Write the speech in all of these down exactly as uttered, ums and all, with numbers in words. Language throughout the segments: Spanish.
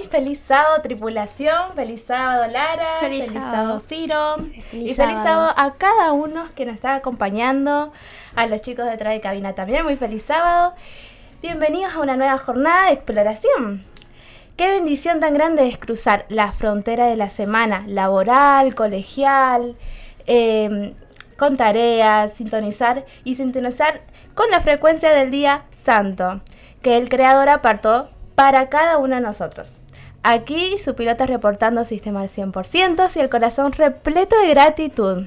feliz sábado tripulación, feliz sábado Lara, feliz, feliz sábado. sábado Ciro feliz y feliz sábado. sábado a cada uno que nos está acompañando, a los chicos detrás de cabina también, muy feliz sábado. Bienvenidos a una nueva jornada de exploración. Qué bendición tan grande es cruzar la frontera de la semana laboral, colegial, eh, con tareas, sintonizar y sintonizar con la frecuencia del día santo que el Creador apartó para cada uno de nosotros. Aquí su piloto reportando sistema al cien por ciento y el corazón repleto de gratitud.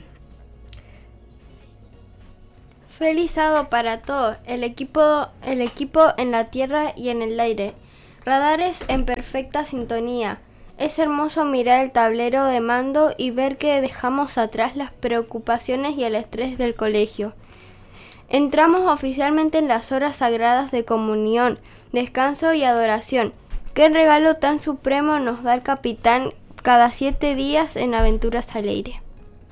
Feliz sábado para todos, el equipo, el equipo en la tierra y en el aire. Radares en perfecta sintonía. Es hermoso mirar el tablero de mando y ver que dejamos atrás las preocupaciones y el estrés del colegio. Entramos oficialmente en las horas sagradas de comunión, descanso y adoración. ¿Qué regalo tan supremo nos da el capitán cada siete días en Aventuras al Aire?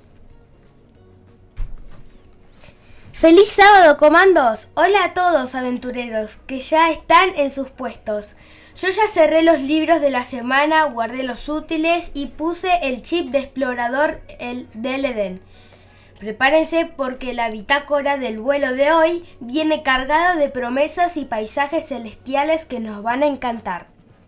¡Feliz sábado, comandos! Hola a todos, aventureros, que ya están en sus puestos. Yo ya cerré los libros de la semana, guardé los útiles y puse el chip de explorador el del Edén. Prepárense porque la bitácora del vuelo de hoy viene cargada de promesas y paisajes celestiales que nos van a encantar.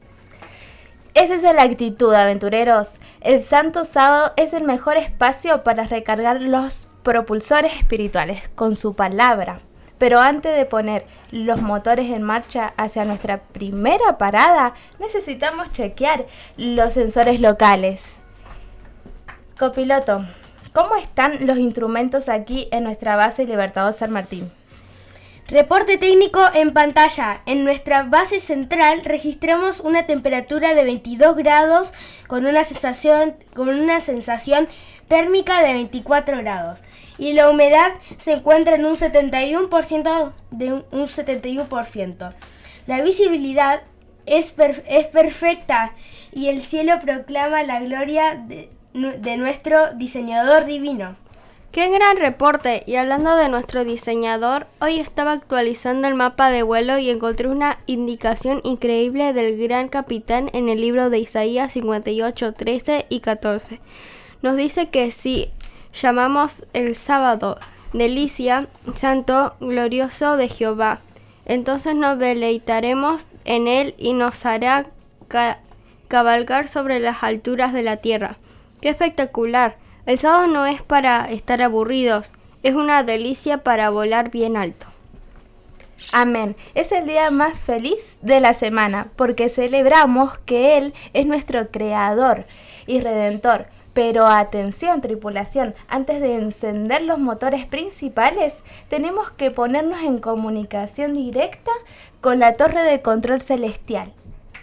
Esa es la actitud, aventureros. El Santo Sábado es el mejor espacio para recargar los propulsores espirituales con su palabra. Pero antes de poner los motores en marcha hacia nuestra primera parada, necesitamos chequear los sensores locales. Copiloto, ¿cómo están los instrumentos aquí en nuestra base Libertador San Martín? Reporte técnico en pantalla. En nuestra base central registramos una temperatura de veintidós grados con una sensación, con una sensación térmica de veinticuatro grados. Y la humedad se encuentra en un setenta y uno por ciento de un, un setenta y uno por ciento. La visibilidad es, per, es perfecta y el cielo proclama la gloria de, de nuestro diseñador divino. ¡Qué gran reporte! Y hablando de nuestro diseñador, hoy estaba actualizando el mapa de vuelo y encontré una indicación increíble del gran capitán en el libro de Isaías cincuenta y ocho, trece y catorce. Nos dice que si llamamos el sábado delicia, santo, glorioso de Jehová, entonces nos deleitaremos en él y nos hará ca- cabalgar sobre las alturas de la tierra. ¡Qué espectacular! El sábado no es para estar aburridos, es una delicia para volar bien alto. Amén. Es el día más feliz de la semana porque celebramos que Él es nuestro creador y redentor. Pero atención, tripulación, antes de encender los motores principales, tenemos que ponernos en comunicación directa con la torre de control celestial.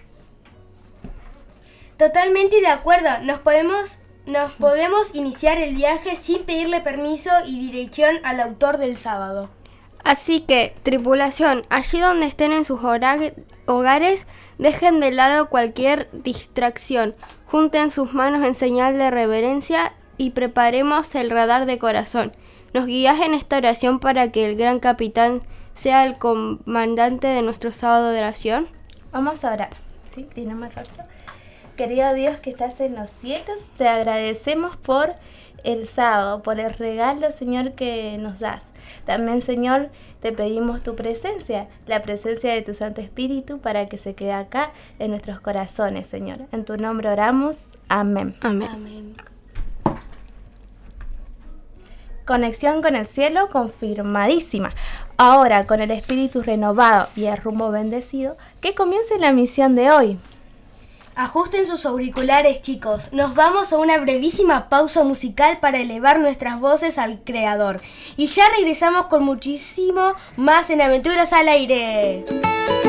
Totalmente de acuerdo, nos podemos... Nos podemos iniciar el viaje sin pedirle permiso y dirección al autor del sábado. Así que, tripulación, allí donde estén en sus hogares, dejen de lado cualquier distracción, junten sus manos en señal de reverencia y preparemos el radar de corazón. ¿Nos guías en esta oración para que el gran capitán sea el comandante de nuestro sábado de oración? Vamos a orar. ¿Sí? Inclinamos el rostro. Querido Dios que estás en los cielos, te agradecemos por el sábado, por el regalo, Señor, que nos das. También, Señor, te pedimos tu presencia, la presencia de tu Santo Espíritu para que se quede acá en nuestros corazones, Señor. En tu nombre oramos. Amén. Amén. Amén. Conexión con el cielo confirmadísima. Ahora, con el espíritu renovado y el rumbo bendecido, que comience la misión de hoy. Ajusten sus auriculares, chicos. Nos vamos a una brevísima pausa musical para elevar nuestras voces al Creador. Y ya regresamos con muchísimo más en Aventuras al Aire.